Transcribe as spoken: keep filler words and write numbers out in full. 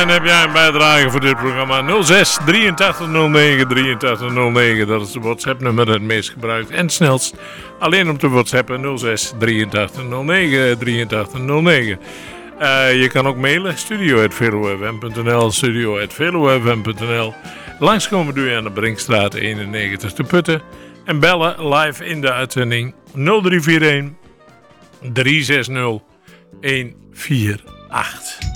En heb jij een bijdrage voor dit programma? nul zes drieëntachtig nul negen drieëntachtig nul negen. Dat is de WhatsApp-nummer het meest gebruikt en snelst. Alleen op de WhatsApp nul zes drieëntachtig nul negen drieëntachtig nul negen. Uh, je kan ook mailen studio at velofm punt n l studio at velofm punt n l. Langskomen doe je aan de Brinkstraat eenennegentig te Putten. En bellen live in de uitzending nul drie vier een drie zes nul een vier acht.